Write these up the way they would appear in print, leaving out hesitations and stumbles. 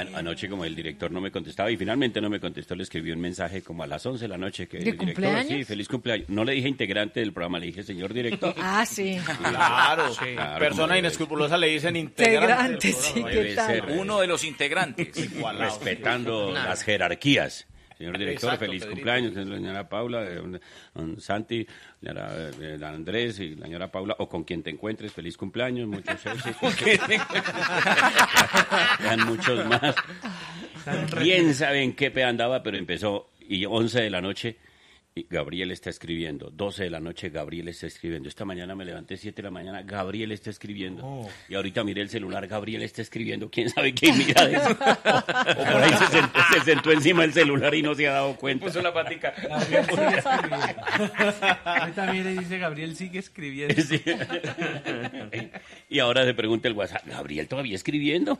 Anoche como el director no me contestaba y finalmente no me contestó, le escribí un mensaje como a las 11 de la noche que ¿De el cumpleaños? director, sí, feliz cumpleaños. No le dije integrante del programa, le dije señor director. Ah, sí. Claro, Claro, persona como inescrupulosa le dicen Integrante, integrante. sí, Debe ¿qué tal? ser, Uno de los integrantes. respetando las jerarquías. Señor director, Exacto, feliz Pedrito. cumpleaños, la señora Paula, don Santi, don Andrés y la señora Paula, o con quien te encuentres, feliz cumpleaños, muchos éxitos. Sean muchos más. Quién sabe en qué pe andaba, pero empezó, y 11 de la noche, y Gabriel está escribiendo, 12 de la noche, Gabriel está escribiendo. Esta mañana me levanté 7 de la mañana, Gabriel está escribiendo. Y ahorita miré el celular, Gabriel está escribiendo. ¿Quién sabe quién mira de eso? O por ahí se sentó encima del celular y no se ha dado cuenta. Puso la patica. Gabriel sigue escribiendo. Ahorita mire y dice, Gabriel sigue escribiendo. Sí. Y ahora se pregunta el WhatsApp, ¿Gabriel todavía escribiendo?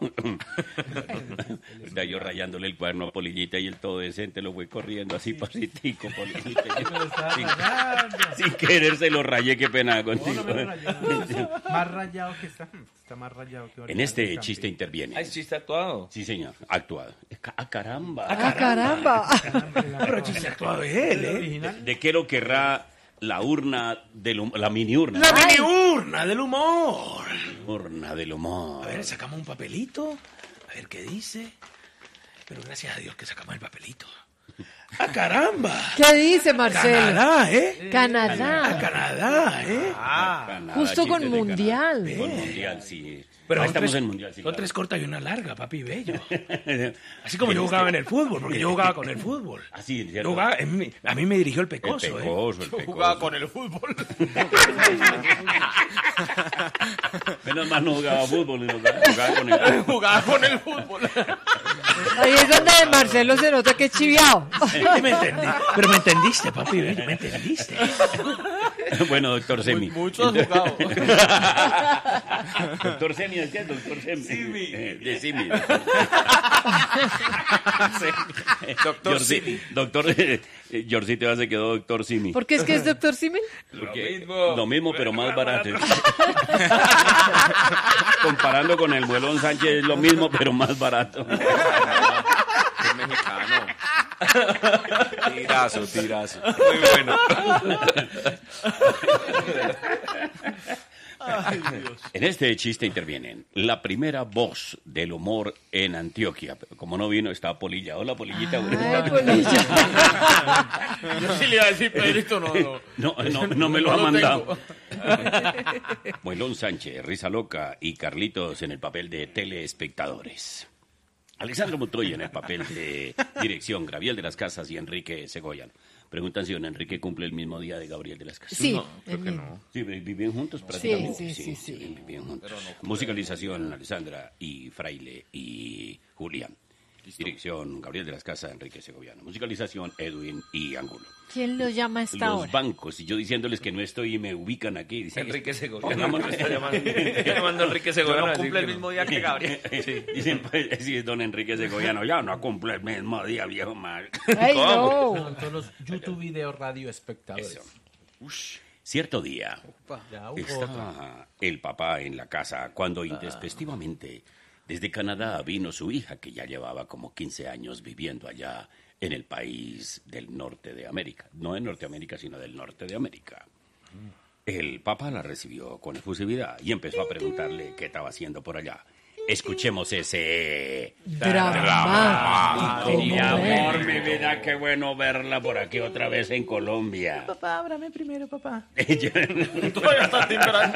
Está yo rayándole el cuaderno a Polillita y el todo decente lo fue corriendo así pasitico, Polillita. Pero está Sin- rayando. Sin querer se lo rayé, qué pena No, contigo. no me rayó. Más rayado que está. Está más rayado que ahorita. En este Cambio. chiste interviene. Ay, chiste actuado. Sí, señor, actuado. ¡Ah, caramba! ¡Ah, caramba! Pero chiste actuado de él, original. ¿De qué lo querrá la urna la mini urna? La mini urna del humor. Urna del humor. A ver, sacamos un papelito. A ver qué dice. Pero gracias a Dios que sacamos el papelito. ¡Ah, caramba! ¿Qué dice Marcelo? Canadá, ¿eh? Canadá. Canadá, ¿eh? Canadá, Justo con chistes de Mundial. Canadá. Con Mundial, sí. Pero Ah, son estamos tres- en Mundial, sí. Son tres cortas y una larga, papi bello. Así como yo jugaba en el fútbol, porque yo jugaba con el fútbol. Así, Yo ¿cierto? jugaba, a mí me dirigió el El Pecoso, ¿eh? pecoso, el Yo pecoso. jugaba con el fútbol. Menos mal no jugaba fútbol, no jugaba con el... Jugaba con el fútbol. Ahí es donde Marcelo se nota que es chiviao. Sí, me entendí. Pero me entendiste, papi bello, me entendiste. Bueno, doctor Semi. Mucho has jugado. Doctor Semi, ¿decías? Doctor Semi. De Simi. Doctor Yorci- Simi. Doctor, Yorcito ya se quedó doctor Simi. ¿Por qué es que es doctor Simen? Porque Lo mismo. pero más barato. Comparando con el Muelón Sánchez es lo mismo, pero más barato. Es mexicano. Tirazo. Muy bueno. En este chiste intervienen la primera voz del humor en Antioquia. Pero como no vino, está Polilla. Hola, Polillita. Ay, Polilla. Yo sí le iba a decir, Pedrito, no. No me lo ha No mandado. tengo. Muelón Sánchez, Risa Loca y Carlitos en el papel de telespectadores. Alexandro Montoya en el papel de dirección, Gabriel de las Casas y Enrique Segoyan. Preguntan si don Enrique cumple el mismo día de Gabriel de las Casas. Sí. Creo que no. Sí, viven juntos prácticamente. sí. Viven juntos. Musicalización, Alexandra y Fraile y Julián. Dirección, Gabriel de las Casas, Enrique Segoviano. Musicalización, Edwin y Angulo. ¿Quién lo llama a esta Los hora? bancos, y yo diciéndoles que no estoy y me ubican aquí. Dicen, Enrique Segoviano. pongámonos- Está llamando Enrique Segoviano. No cumple el mismo día que Gabriel. Dicen, pues, sí, es don Enrique Segoviano, ya no cumple el mismo día, viejo mal. ¡Ay, no! Con todos los YouTube Video Radio espectadores. Eso. Cierto día, Ya hubo otro. estaba el papá en la casa cuando intempestivamente desde Canadá vino su hija, que ya llevaba como 15 años viviendo allá en el país del norte de América. No de Norteamérica, sino del norte de América. El papá la recibió con efusividad y empezó a preguntarle qué estaba haciendo por allá. Escuchemos ese... Dramático. Mi amor, mi vida, qué bueno verla por aquí otra vez en Colombia. Papá, ábrame primero, papá. Todavía está timbrando.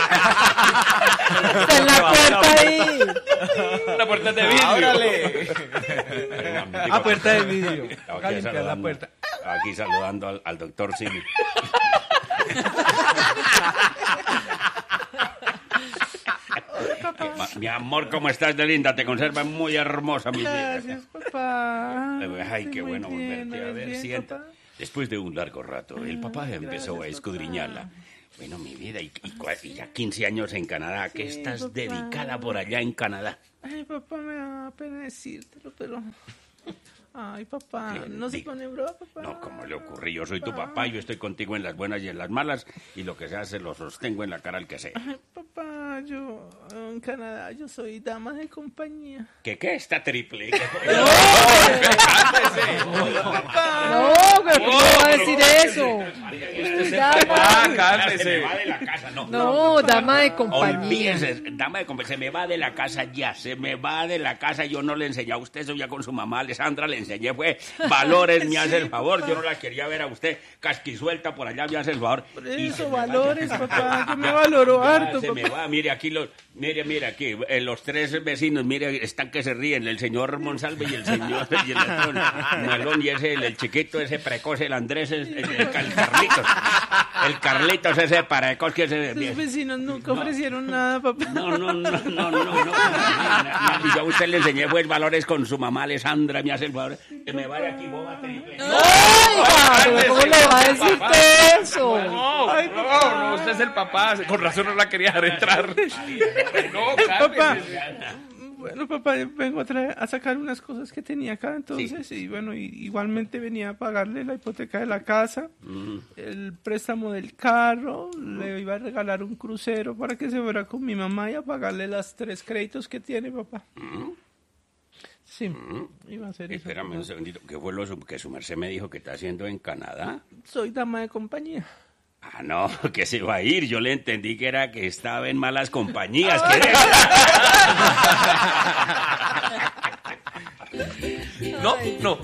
Está en la puerta ahí. La puerta de vidrio. Ábrale. Ah, puerta de vidrio. Aquí Toca limpiar la saludando, puerta. aquí saludando al doctor Simi. Mi amor, ¿cómo estás de linda? Te conservas muy hermosa, mi vida. Gracias, papá. Ay, qué Estoy muy bueno bien, volverte a ¿me ver. ves bien, Sienta. papá? Después de un largo rato, el papá empezó a gracias, escudriñarla. papá. Bueno, mi vida, y ya 15 años en Canadá. ¿Qué Sí, estás papá. dedicada por allá en Canadá? Ay, papá, me da pena decírtelo, pero... Ay, papá, no se Diga. pone bravo, papá. No, como le ocurrí, yo soy tu papá, yo estoy contigo en las buenas y en las malas, y lo que se hace lo sostengo en la cara al que sea. Ay, papá, yo en Canadá yo soy dama de compañía. ¿Qué está triple? No, pero ¿cómo va a decir eso? Se me va de la casa, no. No, dama de compañía. Olvídese, dama de compañía, se me va de la casa ya, se me va de la casa. Yo no le enseñé a usted eso ya con su mamá, Alessandra, le enseñé, fue valores, me hace el favor. Yo no la quería ver a usted casquisuelta por allá, me hace el favor. Por eso, valores, papá, yo me valoro harto, Se me va, mire aquí mire aquí, los tres vecinos, mire, están que se ríen, el señor Monsalve y el señor y el otro Melón y ese, el chiquito, ese precoz, el Andrés, el Carlitos. El Carlitos ese precoz que ese... Los vecinos nunca ofrecieron nada, papá. No. Yo a usted le enseñé pues valores con su mamá Alessandra, me hace el favor, que me vaya aquí, boba triple. ¡Ay, ¿cómo le va a decir eso? No, usted es el papá. Con razón no la quería dejar entrar. No, Papá, bueno, papá, vengo a sacar unas cosas que tenía acá, entonces, Sí. y bueno, igualmente venía a pagarle la hipoteca de la casa, el préstamo del carro, le iba a regalar un crucero para que se fuera con mi mamá y a pagarle las 3 créditos que tiene, papá. Sí, iba a hacer eso. Espérame un segundito, ¿qué fue lo que su merced me dijo que está haciendo en Canadá? Soy dama de compañía. Ah, no, que se va a ir. Yo le entendí que era que estaba en malas compañías. No.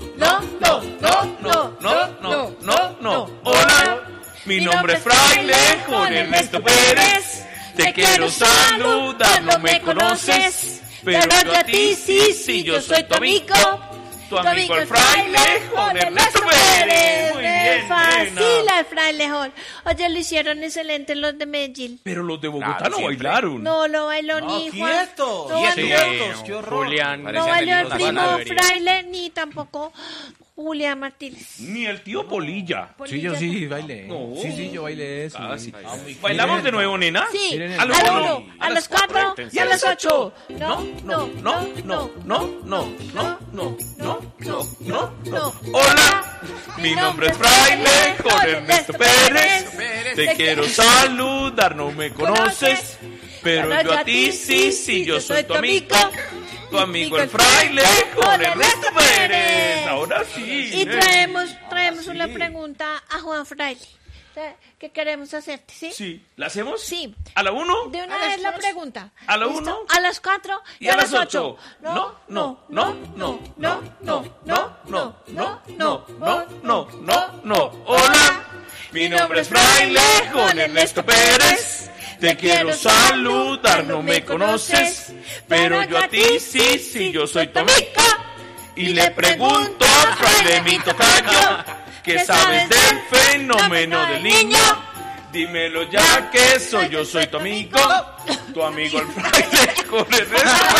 Hola, mi nombre es Fraile Juan Ernesto Pérez. Te quiero saludar, no me conoces, pero yo a ti sí, yo soy tu amigo. Tu amigo el Fraile Juan Ernesto Pérez. Muy bien, Fácil, nena. al frailejón. Oye, lo hicieron excelente los de Medellín. Pero los de Bogotá Claro, no siempre. bailaron. No lo bailó ni Juan. ¡Quietos! No bailó, ¡Qué horror! Julián. no bailó el primo Panadería. fraile ni tampoco Julián Martínez. Ni el tío Polilla. Sí, yo sí bailé. No. Sí, yo bailé eso. ¿Bailamos de nuevo, nena? Sí, Miren a el- los a lo 1, uno, a los 4 y a los 8. No. Hola, mi nombre es Fraile Jorge Ernesto Pérez. Te quiero saludar, no me conoces, pero yo a ti sí, yo soy tu amigo. Tu amigo el Fraile Jorge Ernesto Pérez. Ahora sí. Y traemos una pregunta a Juan Fraile. ¿Qué queremos hacerte, sí? Sí, ¿la hacemos? Sí. ¿A la 1? De una vez la pregunta. ¿A la ¿Listo? 1? A las 4 Y a las 8. No. Hola, mi nombre es Fraile Juan Ernesto Pérez. Te quiero saludar, no me conoces, pero yo a ti sí, yo soy tu amigo. Y le pregunto a Fraile mi tocayo, ¿qué sabes del fenómeno del niño? Dímelo ya que yo soy tu amigo el Fraile con el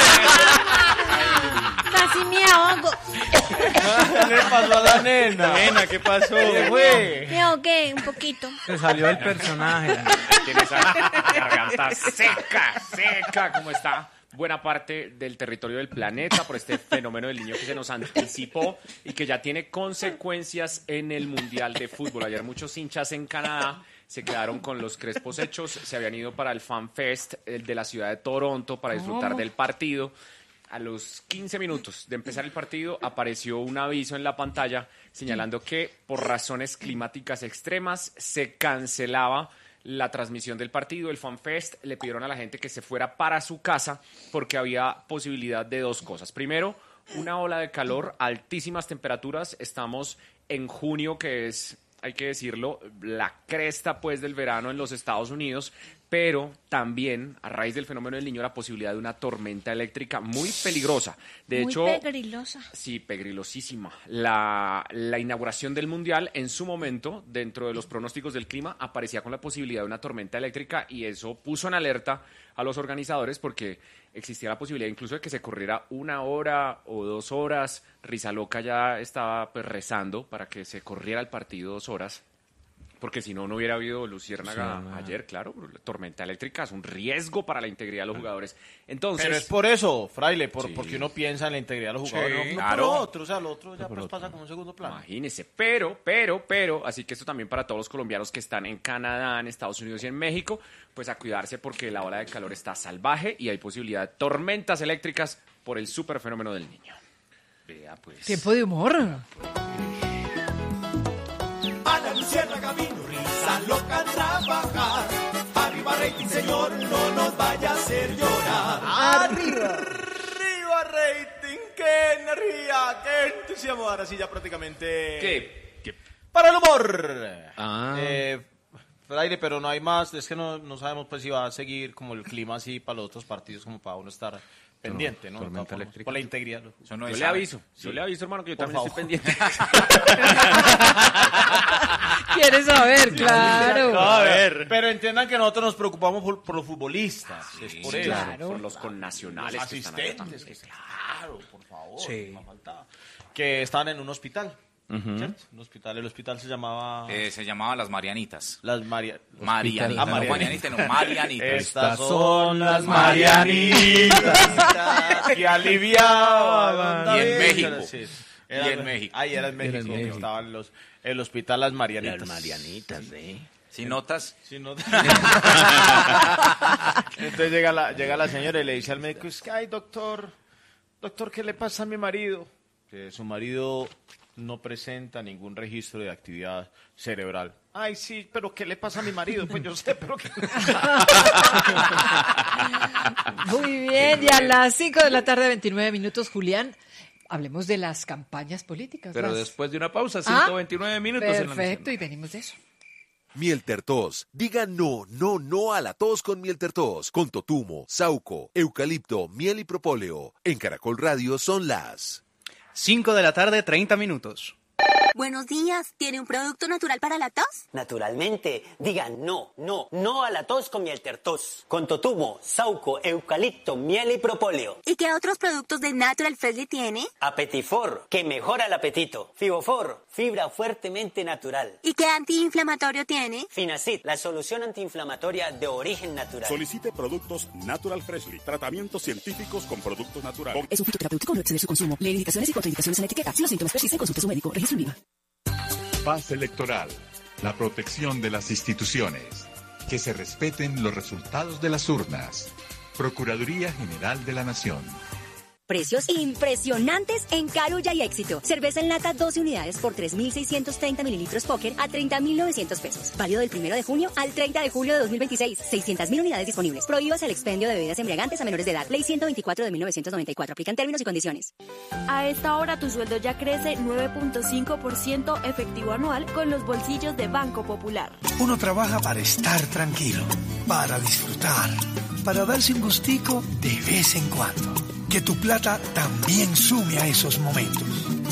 Casi me ahogo. ¿Qué le pasó a la nena? Nena, ¿qué pasó? ¿Qué fue? Me ahogué un poquito. Se salió el personaje. Tiene esa garganta seca, como está buena parte del territorio del planeta por este fenómeno del niño que se nos anticipó y que ya tiene consecuencias en el Mundial de Fútbol. Ayer muchos hinchas en Canadá se quedaron con los crespos hechos, se habían ido para el Fan Fest de la ciudad de Toronto para disfrutar del partido. A los 15 minutos de empezar el partido apareció un aviso en la pantalla señalando que por razones climáticas extremas se cancelaba la transmisión del partido, el FanFest. Le pidieron a la gente que se fuera para su casa porque había posibilidad de dos cosas. Primero, una ola de calor, altísimas temperaturas. Estamos en junio, que es, hay que decirlo, la cresta pues del verano en los Estados Unidos, pero también, a raíz del fenómeno del niño, la posibilidad de una tormenta eléctrica muy peligrosa. De Muy hecho, pegrilosa. sí, pegrilosísima. La inauguración del Mundial, en su momento, dentro de los pronósticos del clima, aparecía con la posibilidad de una tormenta eléctrica y eso puso en alerta a los organizadores porque existía la posibilidad incluso de que se corriera 1 hora o 2 horas. Rizaloca ya estaba pues rezando para que se corriera el partido 2 horas. Porque si no, no hubiera habido luciérnaga ayer, claro. Tormenta eléctrica es un riesgo para la integridad de los jugadores. Entonces, Pero es por eso, Fraile, porque uno piensa en la integridad de los jugadores, no por lo otro, o sea, lo otro ya pues pasa como un segundo plano. Imagínese, pero, así que esto también para todos los colombianos que están en Canadá, en Estados Unidos y en México, pues a cuidarse porque la ola de calor está salvaje y hay posibilidad de tormentas eléctricas por el super fenómeno del Niño. Vea, pues. Tiempo de humor. A la luciérnaga vino risa loca a trabajar. Arriba rating, señor, no nos vaya a hacer llorar. ¡Arriba rating! ¡Qué energía! ¡Qué entusiasmo! Ahora sí ya prácticamente... ¿Qué? ¡Para el humor! Fraile, pero no hay más, es que no sabemos pues si va a seguir como el clima así para los otros partidos, como para uno estar pendiente, ¿no? Tormenta eléctrica. Por la integridad. Eso no Yo es le aviso, hermano, que yo también estoy pendiente. ¿Quieres saber? Claro. A ver. Pero entiendan que nosotros nos preocupamos por los futbolistas, es por eso. Claro. Por los connacionales. Los que están allá asistentes, también. claro, por favor, no faltaba. Que estaban en un hospital, ¿cierto? Un hospital, el hospital se llamaba... Se llamaba Las Marianitas. Las Marianitas. Marianitas. No, Marianitas, no, Marianitas. Estas son las Marianitas que aliviaban. Y en México. Y en México. Ahí era en México. Que estaba el hospital Las Marianitas. Las Marianitas, Si notas. Entonces llega la señora y le dice al médico, es que, ay, doctor, ¿qué le pasa a mi marido? Que su marido no presenta ningún registro de actividad cerebral. Ay, sí, pero ¿qué le pasa a mi marido? Pues yo sé, pero que... Muy bien, y a las 5 de la tarde, 29 minutos, Julián, hablemos de las campañas políticas. Pero las- después de una pausa, 129 minutos. en la Perfecto, y venimos de eso. Miel Tertos. Diga no, no, no a la tos con Miel Tertos. Con totumo, sauco, eucalipto, miel y propóleo. En Caracol Radio son las 5 de la tarde, 30 minutos. Buenos días, ¿tiene un producto natural para la tos? Naturalmente, diga no, no, no a la tos con Miel Tertos. Con totumo, sauco, eucalipto, miel y propóleo. ¿Y qué otros productos de Natural Freshly tiene? Apetifor, que mejora el apetito. Fibofor, fibra fuertemente natural. ¿Y qué antiinflamatorio tiene? Finacid, la solución antiinflamatoria de origen natural. Solicite productos Natural Freshly, tratamientos científicos con productos naturales. Es un fitoterapéutico, no exceder su consumo. Lee indicaciones y contraindicaciones en la etiqueta. Si los síntomas persisten, consulte a su médico. Registro IVA. Paz electoral, la protección de las instituciones, que se respeten los resultados de las urnas. Procuraduría General de la Nación. Precios impresionantes en Carulla y Éxito. Cerveza en lata 12 unidades por 3.630 mililitros Póker a 30.900 pesos. Válido del 1 de junio al 30 de julio de 2026. 600.000 unidades disponibles. Prohíbas el expendio de bebidas embriagantes a menores de edad. Ley 124 de 1994. Aplican términos y condiciones. A esta hora tu sueldo ya crece 9.5% efectivo anual con los bolsillos de Banco Popular. Uno trabaja para estar tranquilo, para disfrutar, para darse un gustico de vez en cuando. Que tu plata también sume a esos momentos.